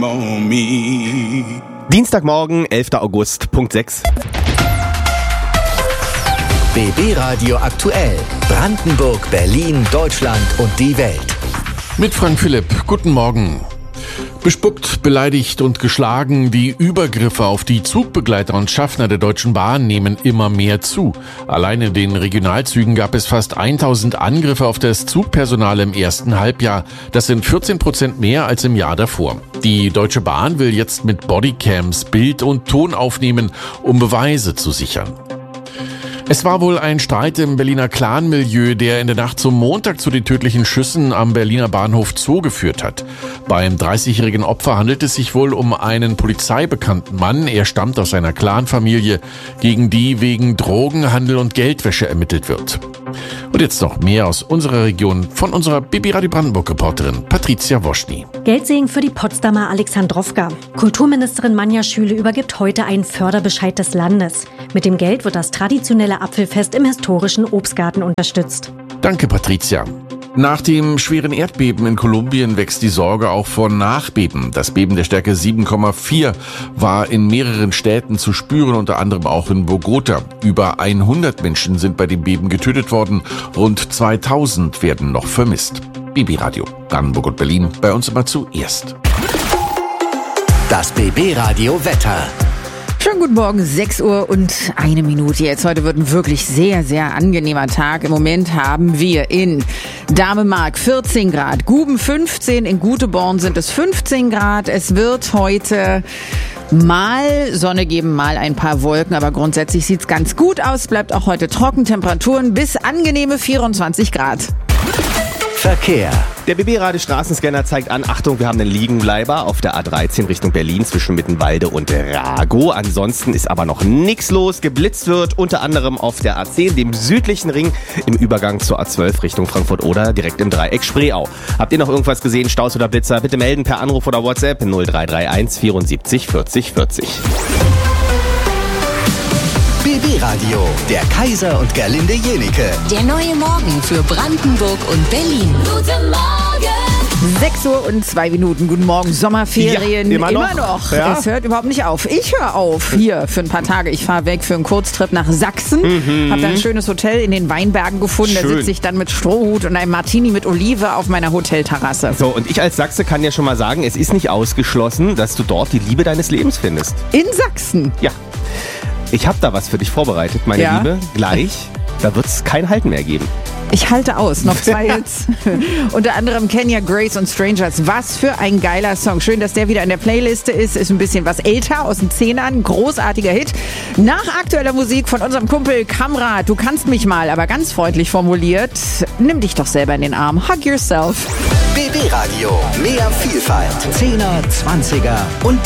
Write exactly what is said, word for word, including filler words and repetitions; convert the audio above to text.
shame on me. Dienstagmorgen, elfter August, Punkt sechs. B B Radio aktuell. Brandenburg, Berlin, Deutschland und die Welt. Mit Frank Philipp. Guten Morgen. Bespuckt, beleidigt und geschlagen, die Übergriffe auf die Zugbegleiter und Schaffner der Deutschen Bahn nehmen immer mehr zu. Allein in den Regionalzügen gab es fast tausend Angriffe auf das Zugpersonal im ersten Halbjahr. Das sind vierzehn Prozent mehr als im Jahr davor. Die Deutsche Bahn will jetzt mit Bodycams Bild und Ton aufnehmen, um Beweise zu sichern. Es war wohl ein Streit im Berliner Clan-Milieu, der in der Nacht zum Montag zu den tödlichen Schüssen am Berliner Bahnhof Zoo geführt hat. Beim dreißigjährigen Opfer handelt es sich wohl um einen polizeibekannten Mann. Er stammt aus einer Clan-Familie, gegen die wegen Drogenhandel und Geldwäsche ermittelt wird. Und jetzt noch mehr aus unserer Region von unserer B B Radio Brandenburg-Reporterin Patricia Woschny. Geldsegen für die Potsdamer Alexandrowka. Kulturministerin Manja Schüle übergibt heute einen Förderbescheid des Landes. Mit dem Geld wird das traditionelle Apfelfest im historischen Obstgarten unterstützt. Danke, Patricia. Nach dem schweren Erdbeben in Kolumbien wächst die Sorge auch vor Nachbeben. Das Beben der Stärke sieben Komma vier war in mehreren Städten zu spüren, unter anderem auch in Bogota. Über hundert Menschen sind bei dem Beben getötet worden, rund zweitausend werden noch vermisst. B B Radio, Brandenburg und Berlin, bei uns immer zuerst. Das B B Radio Wetter. Schönen guten Morgen, sechs Uhr und eine Minute jetzt. Heute wird ein wirklich sehr, sehr angenehmer Tag. Im Moment haben wir in Damemark vierzehn Grad, Guben fünfzehn, in Guteborn sind es fünfzehn Grad. Es wird heute mal Sonne geben, mal ein paar Wolken, aber grundsätzlich sieht's ganz gut aus. Bleibt auch heute trocken, Temperaturen bis angenehme vierundzwanzig Grad. Verkehr. Der B B-Radio Straßenscanner zeigt an, Achtung, wir haben einen Liegenbleiber auf der A dreizehn Richtung Berlin zwischen Mittenwalde und Ragow. Ansonsten ist aber noch nichts los. Geblitzt wird unter anderem auf der A zehn, dem südlichen Ring, im Übergang zur A zwölf Richtung Frankfurt-Oder, direkt im Dreieck Spreeau. Habt ihr noch irgendwas gesehen, Staus oder Blitzer? Bitte melden per Anruf oder WhatsApp null drei drei eins vierundsiebzig vierzig vierzig. B B Radio, der Kaiser und Gerlinde Jenike. Der neue Morgen für Brandenburg und Berlin. Guten Morgen! sechs Uhr und zwei Minuten. Guten Morgen, Sommerferien. Ja, immer noch. Immer noch. Ja. Es hört überhaupt nicht auf. Ich höre auf hier für ein paar Tage. Ich fahre weg für einen Kurztrip nach Sachsen. Mhm. Habe da ein schönes Hotel in den Weinbergen gefunden. Schön. Da sitze ich dann mit Strohhut und einem Martini mit Olive auf meiner Hotelterrasse. So, und ich als Sachse kann ja schon mal sagen, es ist nicht ausgeschlossen, dass du dort die Liebe deines Lebens findest. In Sachsen? Ja. Ich habe da was für dich vorbereitet, meine Ja? Liebe. Gleich, da wird es kein Halten mehr geben. Ich halte aus. Noch zwei Hits. Unter anderem Kenya Grace und Strangers. Was für ein geiler Song. Schön, dass der wieder in der Playliste ist. Ist ein bisschen was älter, aus den Zehnern. Großartiger Hit. Nach aktueller Musik von unserem Kumpel Kamrat. Du kannst mich mal, aber ganz freundlich formuliert. Nimm dich doch selber in den Arm. Hug yourself. B B Radio, mehr Vielfalt. Zehner, Zwanziger und